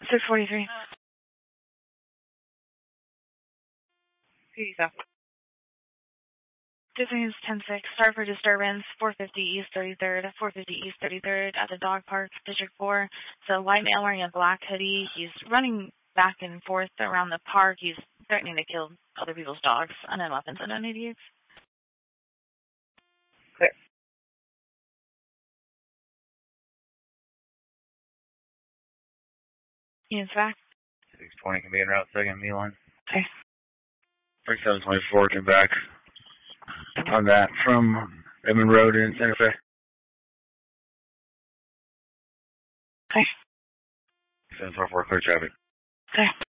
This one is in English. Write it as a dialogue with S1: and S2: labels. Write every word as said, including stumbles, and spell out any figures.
S1: six forty-three. Here you go. Disney is ten six. Start for disturbance. four fifty East thirty-third. four fifty East thirty-third at the dog park, District four. It's a white male wearing a black hoodie. He's running back and forth around the park. He's threatening to kill other people's dogs. Unknown weapons, unknown idiots. Clear. Units back.
S2: six twenty can be en route, second, me line.
S1: Okay.
S2: thirty-seven twenty-four can back on that from Edmond Road in Santa Fe.
S1: Okay.
S2: seven twenty-four, clear traffic.
S1: Okay.